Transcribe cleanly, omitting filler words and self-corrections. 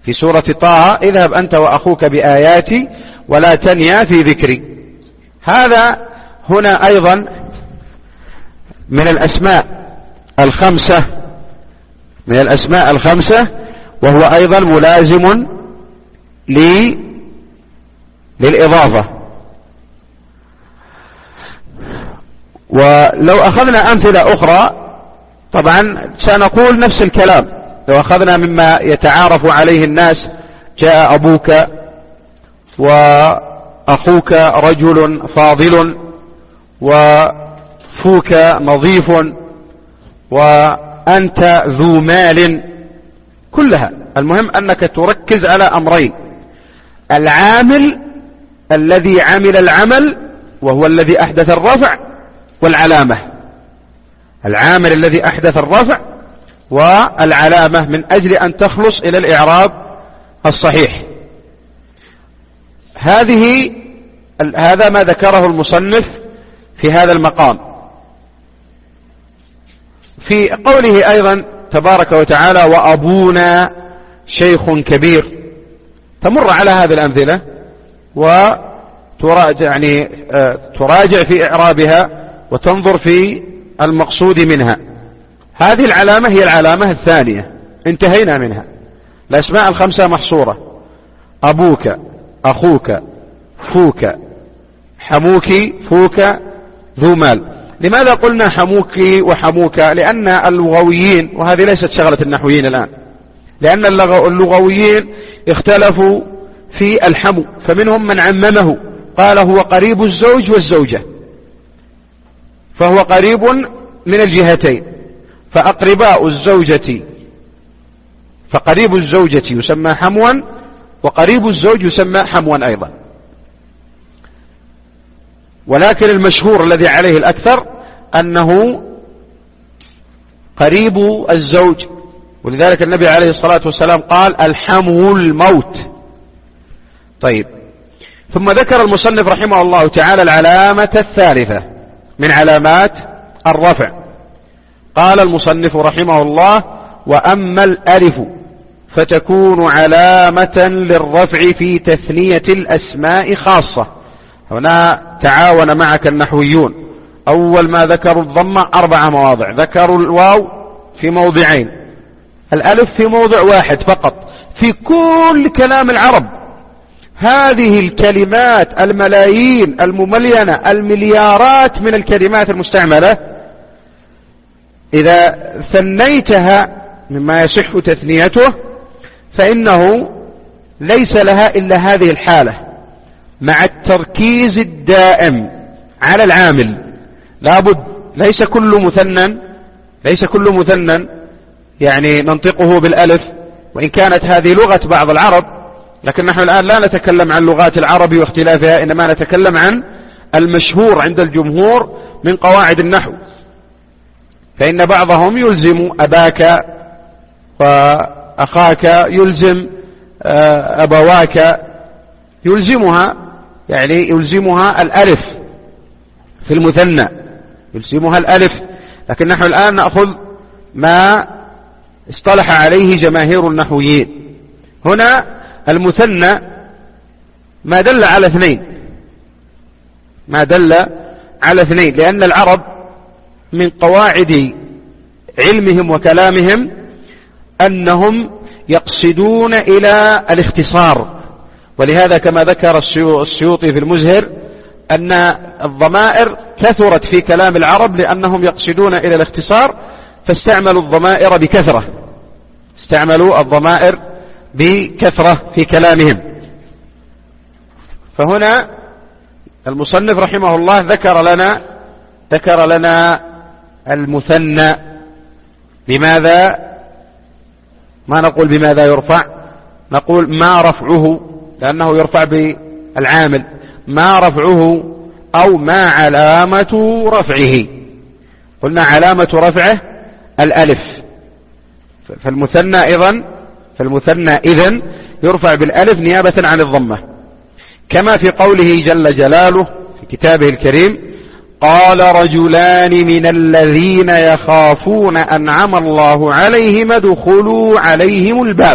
في سورة طه: اذهب أنت وأخوك بآياتي ولا تنيا في ذكري. هذا هنا أيضا من الأسماء الخمسة، وهو أيضا ملازم للإضافة. ولو أخذنا أمثلة أخرى طبعا سنقول نفس الكلام. لو أخذنا مما يتعارف عليه الناس: جاء أبوك، وأخوك رجل فاضل، وفوك نظيف، وأنت ذو مال، كلها. المهم أنك تركز على أمرين: العامل الذي عمل العمل وهو الذي أحدث الرفع، والعلامة. العامل الذي أحدث الرفع والعلامة من أجل أن تخلص إلى الإعراب الصحيح. هذا ما ذكره المصنف في هذا المقام. في قوله أيضا تبارك وتعالى: وأبونا شيخ كبير، تمر على هذه الأمثلة وتراجع في إعرابها وتنظر في المقصود منها. هذه العلامة هي العلامة الثانية، انتهينا منها. الأسماء الخمسة محصورة: أبوك، أخوك، فوك، حموك، فوك، ذو مال. لماذا قلنا حموك وحموك؟ لأن اللغويين، وهذه ليست شغلة النحويين الآن، لأن اللغويين اختلفوا في الحمو، فمنهم من عممه قال هو قريب الزوج والزوجة، فهو قريب من الجهتين، فقريب الزوجة يسمى حموا، وقريب الزوج يسمى حموا أيضا. ولكن المشهور الذي عليه الأكثر أنه قريب الزوج، ولذلك النبي عليه الصلاة والسلام قال: الحمو الموت. طيب، ثم ذكر المصنف رحمه الله تعالى العلامة الثالثة من علامات الرفع. قال المصنف رحمه الله: وأما الألف فتكون علامة للرفع في تثنية الأسماء خاصة. هنا تعاون معك النحويون. أول ما ذكروا الضمة 4 مواضع، ذكروا الواو في موضعين، الألف في موضع واحد فقط في كل كلام العرب. هذه الكلمات الملايين المملينة، المليارات من الكلمات المستعملة، إذا ثنيتها مما يصح تثنيته فإنه ليس لها إلا هذه الحالة، مع التركيز الدائم على العامل. لابد، ليس كل مثنى يعني ننطقه بالألف، وإن كانت هذه لغة بعض العرب، لكن نحن الآن لا نتكلم عن لغات العرب واختلافها، إنما نتكلم عن المشهور عند الجمهور من قواعد النحو. فإن بعضهم يلزم أباك وأخاك، يلزم أبواك، يلزمها الألف في المثنى، يلزمها الألف. لكن نحن الآن نأخذ ما اصطلح عليه جماهير النحويين. هنا المثنى ما دل على اثنين، لأن العرب من قواعد علمهم وكلامهم أنهم يقصدون إلى الاختصار. ولهذا كما ذكر السيوطي في المزهر أن الضمائر كثرت في كلام العرب لأنهم يقصدون إلى الاختصار، فاستعملوا الضمائر بكثرة في كلامهم. فهنا المصنف رحمه الله ذكر لنا المثنى. لماذا ما نقول بماذا يرفع؟ نقول ما رفعه، لأنه يرفع بالعامل. ما رفعه أو ما علامة رفعه؟ قلنا علامة رفعه الألف. فالمثنى إذن يرفع بالألف نيابة عن الضمة، كما في قوله جل جلاله في كتابه الكريم: قال رجلان من الذين يخافون أنعم الله عليهم ادخلوا عليهم الباب.